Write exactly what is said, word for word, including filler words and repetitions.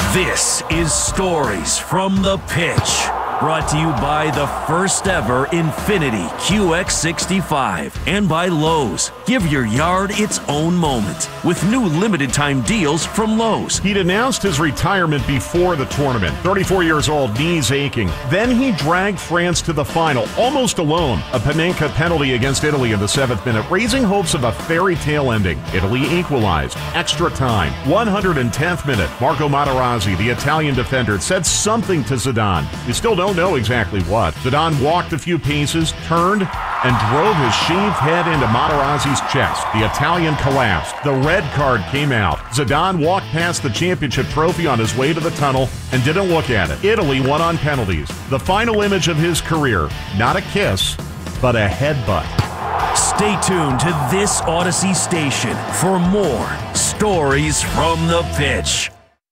This is Stories from the Pitch, brought to you by the first ever Infiniti Q X sixty-five and by Lowe's. Give your yard its own moment with new limited time deals from Lowe's. He'd announced his retirement before the tournament. thirty-four years old, knees aching. Then he dragged France to the final, almost alone. A Panenka penalty against Italy in the seventh minute, raising hopes of a fairy tale ending. Italy equalized. Extra time. one hundred tenth minute. Marco Materazzi, the Italian defender, said something to Zidane. We still don't know exactly what. Zidane walked a few paces, turned, and drove his shaved head into Materazzi's chest. The Italian collapsed. The red card came out. Zidane walked past the championship trophy on his way to the tunnel and didn't look at it. Italy won on penalties. The final image of his career, not a kiss, but a headbutt. Stay tuned to this Odyssey station for more Stories from the Pitch.